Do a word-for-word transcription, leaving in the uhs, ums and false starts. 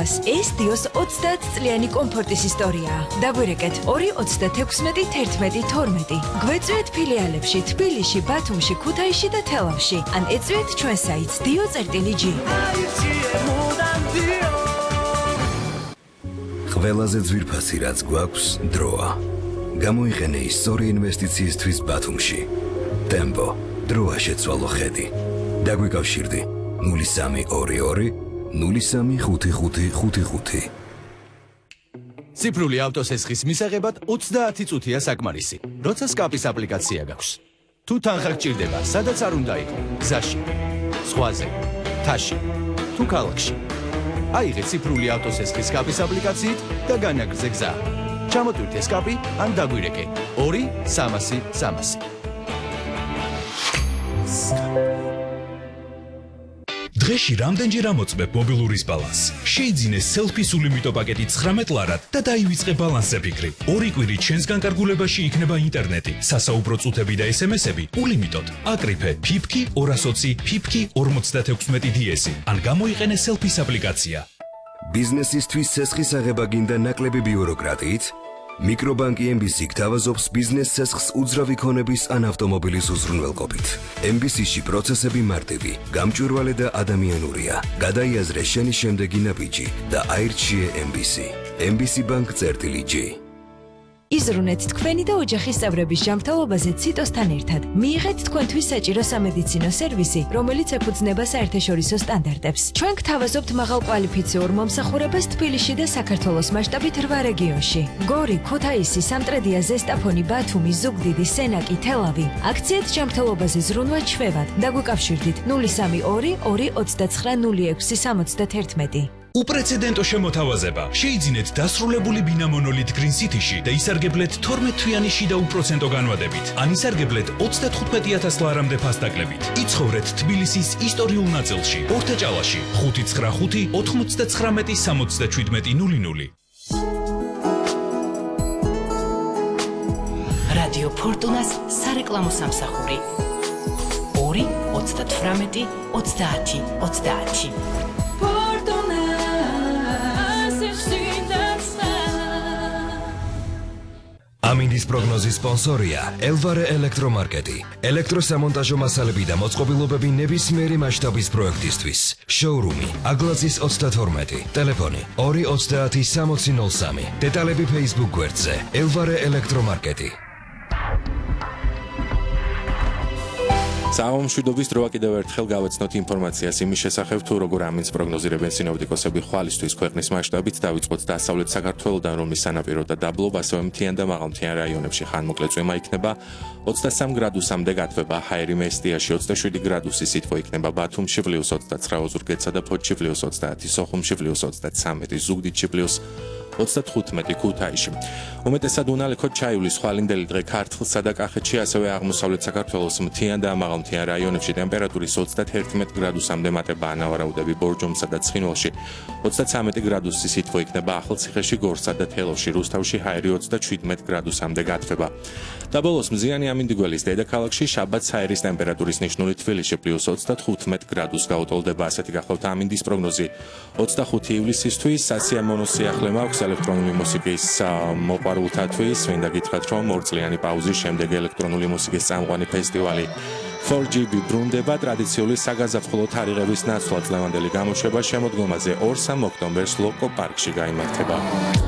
მოგებას. ეს დიოს ოცდაათ წლიანი კომფორტის ისტორიაა. დაგვირეკეთ ორი ოცდათექვსმეტი თერთმეტი თორმეტი. გვეწვიეთ ფილიალებში თბილისში, ბათუმში, ქუთაისში და თელავში. ან ეწვიეთ ჩვენ საიტს dio.gi. ყველაზე ძვირფასი რაც გვაქვს დროა. გამოიყენე ის სწორი ინვესტიციისთვის ბათუმში. Tempo, დროა შეცვალო ხედი. დაგვიკავშირდი ნული სამი ორი ორი ნული სამი ხუთი ხუთი ხუთი ხუთი. ციფრული ავტოსესხის მისაღებად ოცდაათი წუთია საკმარისი. როცა სკაპის აპლიკაცია გაქვს. თუ თანხა გჭირდება, სადაც არ უნდა იყო, გზაში, ზღვაზე, მთაში, თუ ქალაქში. აიღე ციფრული ავტოსესხის სკაპის აპლიკაციით და განაგრძე გზა. ჩამოტვირთე სკაპი ან დაგვირეკე ორი სამასი სამასი. დღეში რამდენჯერ ამოწმებ მობილურის ბალანსს? შეიძინე selfie სულიმიტო პაკეტი ცხრამეტ ლარად და დაივიწყე ბალანსზე ფიქრი. ორი კვირით ჩვენს განკარგულებაში იქნება ინტერნეტი, სასაუბრო წუთები და ესემესები ულიმიტოდ. აკრიფე ფიფკი ორას ოცი ფიფკი ორმოცდათექვსმეტი დი-ესი ან გამოიყენე selfies აპლიკაცია. ბიზნესისთვის ცესხის აღება გინდა ნაკლები ბიუროკრატიით? მიკრობანკი ემ ბი სი გთავაზობს ბიზნეს ცესხს უძრავი ქონების ან ავტომობილის უზრუნველყოფით. ემ ბი სი-ში პროცესები მარტივი, გამჭვირვალე და ადამიანურია. გადაიაზრე შენი შემდეგი ნაბიჯი და აირჩიე ემ ბი სი. ემ ბი სი ბანკ წერტილი ჯი. იზრუნეთ თქვენი და ოჯახის წევრების ჯანმრთელობაზე ციტოსთან ერთად. მიიღეთ თქვენთვის საჭირო სამედიცინო სერვისი, რომელიც ეფუძნება საერთაშორისო სტანდარტებს. ჩვენ გთავაზობთ მაღალკვალიფიციურ მომსახურებას თბილისში და საქართველოს მასშტაბით რვა რეგიონში. გორი, ქუთაისი, სამტრედია, ზესტაფონი, ბათუმი, ზუგდიდი, სენაკი, თელავი. აქციეთ ჯანმრთელობაზე ზრუნვა ჩვევად. დაგვიკავშირდით ნული სამი ორი ორი ოცდაცხრა ნული ექვსი სამოცდათერთმეტი. უპრეცედენტო შემოთავაზება. შეიძინეთ დასრულებული ბინა მონოლით Green City-ში და ისარგებლეთ თორმეტ თვიანი შიდა უპროცენტო განვადებით. ან ისარგებლეთ ოცდათხუთმეტი ათას ლარამდე ფასდაკლებით. იცხოვრეთ თბილისის ისტორიულ ნაწილში, ორთაჭალაში, ხუთი ცხრა ხუთი ოთხმოცდაცხრამეტი სამოცდაშვიდმეტი ნული ნული. რადიო ფორტუნას სარეკლამო სამსახური. ორი ოცდათვრამეტი ოცდაათი ოცდაათი. ამინდის პროგნოზის სპონსორია ელვარე ელექტრომარკეტი. ელექტროსამონტაჟო მასალები და მოწყობილობები ნებისმიერი მასშტაბის პროექტისთვის. შოურუმი აგლაძის ოცდათორმეტი. ტელეფონი ორი ოცდაათი სამოცი ნული სამი. დეტალები Facebook გვერდზე ელვარე ელექტრომარკეტი. სამშვიდობის დროა კიდევ ერთხელ გავეცნოთ ინფორმაციას იმის შესახებ, თუ როგორ ამინს პროგნოზირებენ სინოპტიკოსები ხვალისთვის ქვეყნის მასშტაბით დავიწყოთ დასავლეთ საქართველოდან, რომლის სანაპირო და დაბლობ, ასევე მთიან და მაღალმთიან რაიონებში ხანმოკლე წვიმა იქნება. ოცდასამი გრადუსამდე გათბება ჰაერი მესტიაში, ოცდაშვიდი გრადუსი სითბო იქნება ბათუმში, პლუს ოცდაცხრა ოზურგეთსა და ფოთში, პლუს ოცდაათი სოხუმში, პლუს ოცდაცამეტი ზუგდიდში, პლუს ოცდათხუთმეტი ქუთაისში. უმეტესად უნალექოდ ჩაივლის ხვალინდელი დღე ქართლსა და კახეთში, ასევე აღმოსავლეთ საქართველოს მთიან და მაღალმთიან რაიონებში ტემპერატურის ოცდაათერთმეტი გრადუსამდე მატება ანავარაუდები ბორჯომსა და ცხინვალში. ოცდაცამეტი გრადუსი სითბო იქნება ახალციხეში, გორსა და თელავში, რუსთავში ჰაერი ოცდაშვიდმეტი გრადუსამდე გათბება. და ბოლოს მზიანი ამინდიგველის დედაქალაქში შაბათს ჰაერის ტემპერატურის ნიშნული თბილისში პლუს ოცდათხუთმეტი გრადუსს გაუტოლდება. ასეთი გახლავთ ამინდის პროგნოზი ოცდახუთი ივლისისთვის. სასიამოვნო სიახლე მაქვს ელექტრონული მუსიკის მოყვარულთათვის. მინდა გითხრათ, რომ ორწლიანი პაუზის შემდეგ ელექტრონული მუსიკის წამყვანი ფესტივალი four G B ბრუნდება. ტრადიციული საგაზაფხულო თარიღების ნაცვლად ლევანდელი გამოშვება შემოდგომაზე ორ-სამ ოქტომბერს ლოკო პარკში გაიმართება.